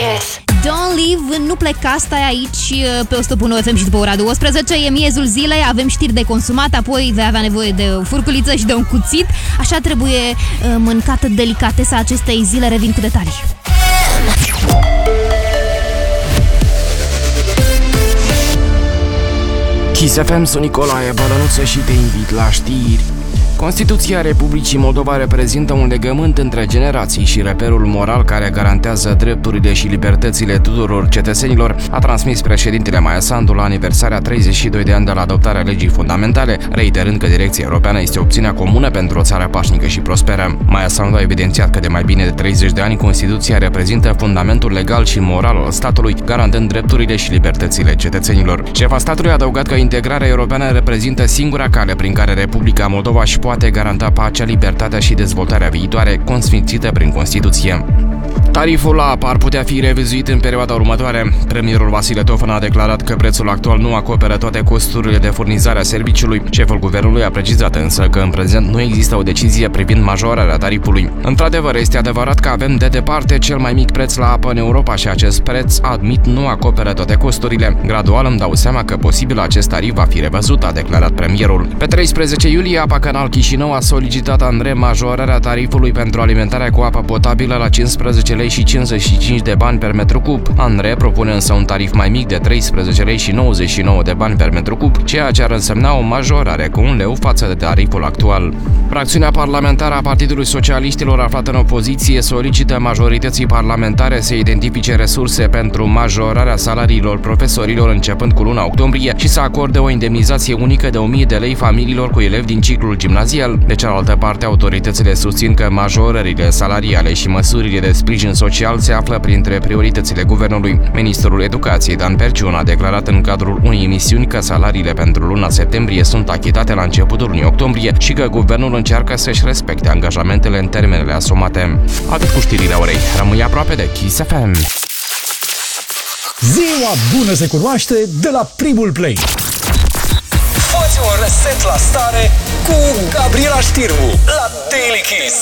Kiss. Don't leave, nu pleca, stai aici pe 101 FM și după ora 12. E miezul zilei, avem știri de consumat, apoi vei avea nevoie de o furculiță și de un cuțit. Așa trebuie mâncată delicatesa acestei zile, revin cu detalii. Kiss FM, sunt Nicolae Bălănuță și te invit la știri. Constituția Republicii Moldova reprezintă un legământ între generații și reperul moral care garantează drepturile și libertățile tuturor cetățenilor, a transmis președintele Maia Sandu la aniversarea 32 de ani de la adoptarea legii fundamentale, reiterând că direcția europeană este opțiunea comună pentru o țară pașnică și prosperă. Maia Sandu a evidențiat că de mai bine de 30 de ani Constituția reprezintă fundamentul legal și moral al statului, garantând drepturile și libertățile cetățenilor. Șefa statului a adăugat că integrarea europeană reprezintă singura cale prin care Republica Moldova își poate garanta pacea, libertatea și dezvoltarea viitoare, consfințită prin Constituție. Tariful la apă ar putea fi revizuit în perioada următoare. Premierul Vasile Tofan a declarat că prețul actual nu acoperă toate costurile de furnizare a serviciului. Șeful guvernului a precizat însă că în prezent nu există o decizie privind majorarea tarifului. Într-adevăr, este adevărat că avem de departe cel mai mic preț la apă în Europa și acest preț, admit, nu acoperă toate costurile. Gradual îmi dau seama că posibil acest tarif va fi revăzut, a declarat premierul. Pe 13 iulie, Apa Canal Chișinău a solicitat Andrei majorarea tarifului pentru alimentarea cu apă potabilă la 15 lei și 55 de bani per metru cub. Andrei propune însă un tarif mai mic de 13 lei și 99 de bani per metru cub, ceea ce ar însemna o majorare cu 1 leu față de tariful actual. Fracțiunea parlamentară a Partidului Socialiștilor aflată în opoziție solicită majorității parlamentare să identifice resurse pentru majorarea salariilor profesorilor începând cu luna octombrie și să acorde o indemnizație unică de 1000 de lei familiilor cu elevi din ciclul gimnazial. De cealaltă parte, autoritățile susțin că majorările salariale și măsurile de sprijin social se află printre prioritățile guvernului. Ministrul Educației Dan Perciun a declarat în cadrul unei emisiuni că salariile pentru luna septembrie sunt achitate la începutul lunii octombrie și că guvernul încearcă să-și respecte angajamentele în termenele asumate. Atât cu știrile orei. Rămâi aproape de Kiss FM. Ziua bună se cunoaște de la primul play. Fă-ți un reset la stare cu Gabriela Știrbu la Daily Kiss.